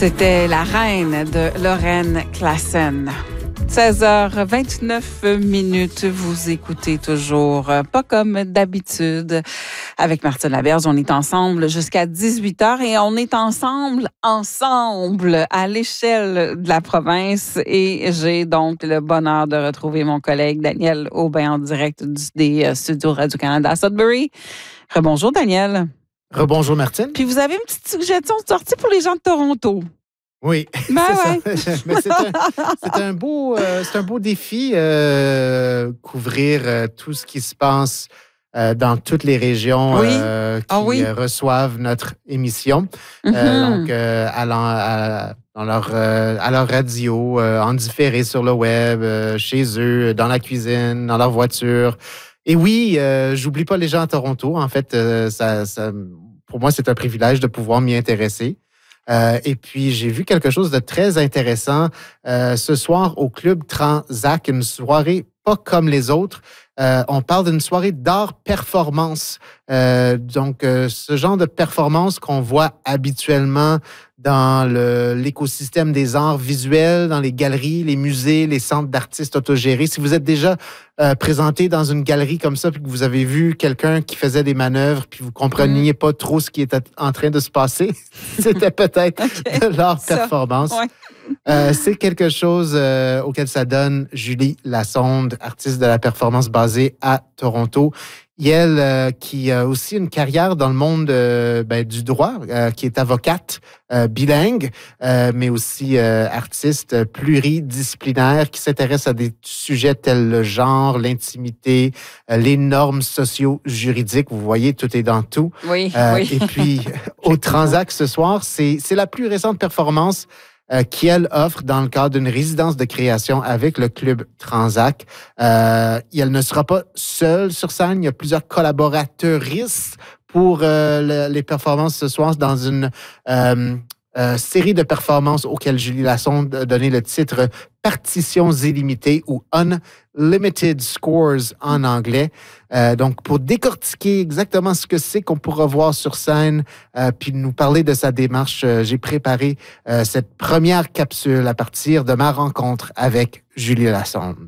C'était la reine de Lorraine Klassen. 16h29, vous écoutez toujours Pas comme d'habitude avec Martine Laberge. On est ensemble jusqu'à 18h et on est ensemble à l'échelle de la province. Et j'ai donc le bonheur de retrouver mon collègue Daniel Aubin en direct des studios Radio-Canada à Sudbury. Rebonjour Daniel. Rebonjour Martine. Puis vous avez une petite suggestion de sortie pour les gens de Toronto. Oui, ben c'est ça. Mais c'est un beau défi, couvrir tout ce qui se passe dans toutes les régions qui reçoivent notre émission. Donc, à leur radio, en différé sur le web, chez eux, dans la cuisine, dans leur voiture. Et oui, j'oublie pas les gens à Toronto. En fait, pour moi, c'est un privilège de pouvoir m'y intéresser. Et puis, j'ai vu quelque chose de très intéressant ce soir au Club Tranzac, une soirée pas comme les autres. On parle d'une soirée d'art-performance. Donc, ce genre de performance qu'on voit habituellement dans l'écosystème des arts visuels, dans les galeries, les musées, les centres d'artistes autogérés. Si vous êtes déjà présenté dans une galerie comme ça, puis que vous avez vu quelqu'un qui faisait des manœuvres, puis vous compreniez pas trop ce qui était en train de se passer, c'était peut-être de l'art-performance. C'est quelque chose auquel ça donne Julie Lassonde, artiste de la performance basée à Toronto. Et elle, qui a aussi une carrière dans le monde du droit, qui est avocate bilingue, mais aussi artiste pluridisciplinaire, qui s'intéresse à des sujets tels le genre, l'intimité, les normes socio-juridiques. Vous voyez, tout est dans tout. Oui. Et puis, au Tranzac ce soir, c'est la plus récente performance qu'elle offre dans le cadre d'une résidence de création avec le Club Tranzac. Elle ne sera pas seule sur scène. Il y a plusieurs collaborateuristes pour les performances ce soir dans une série de performances auxquelles Julie Lassonde a donné le titre Partitions illimitées ou Unlimited Scores en anglais. Donc, pour décortiquer exactement ce que c'est qu'on pourra voir sur scène, puis nous parler de sa démarche, j'ai préparé cette première capsule à partir de ma rencontre avec Julie Lassonde.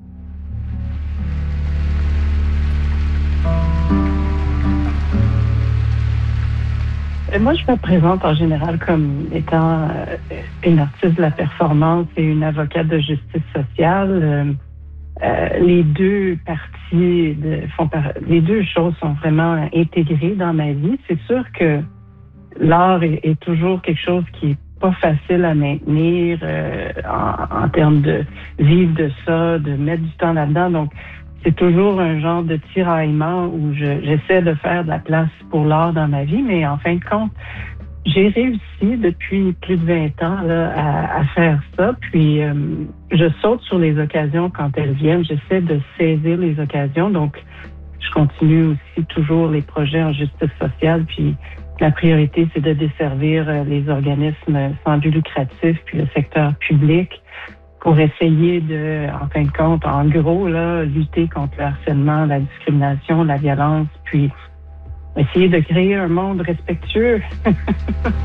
Moi, je me présente en général comme étant une artiste de la performance et une avocate de justice sociale. Les deux parties les deux choses sont vraiment intégrées dans ma vie. C'est sûr que l'art est toujours quelque chose qui est pas facile à maintenir en termes de vivre de ça, de mettre du temps là-dedans. Donc, c'est toujours un genre de tiraillement où j'essaie de faire de la place pour l'art dans ma vie, mais en fin de compte, j'ai réussi depuis plus de 20 ans là, à faire ça. Puis, je saute sur les occasions quand elles viennent. J'essaie de saisir les occasions. Donc, je continue aussi toujours les projets en justice sociale. Puis, la priorité, c'est de desservir les organismes sans but lucratif puis le secteur public pour essayer de, en fin de compte, en gros, là, lutter contre le harcèlement, la discrimination, la violence, puis essayer de créer un monde respectueux.